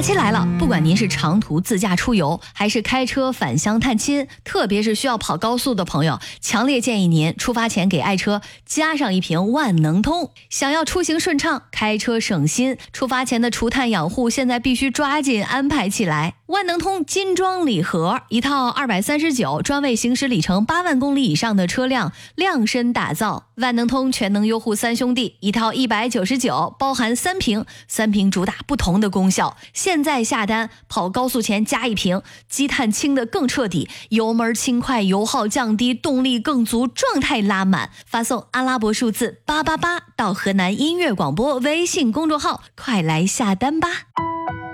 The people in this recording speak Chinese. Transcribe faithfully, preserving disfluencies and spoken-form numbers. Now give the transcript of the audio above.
假期来了，不管您是长途自驾出游，还是开车返乡探亲，特别是需要跑高速的朋友，强烈建议您出发前给爱车加上一瓶万能通。想要出行顺畅，开车省心，出发前的除碳养护现在必须抓紧安排起来。万能通金装礼盒一套二百三十九，专为行驶里程八万公里以上的车辆量身打造。万能通全能优护三兄弟一套一百九十九，包含三瓶，三瓶主打不同的功效。现在下单，跑高速前加一瓶，积碳清的更彻底，油门轻快，油耗降低，动力更足，状态拉满。发送阿拉伯数字八八八到河南音乐广播微信公众号，快来下单吧。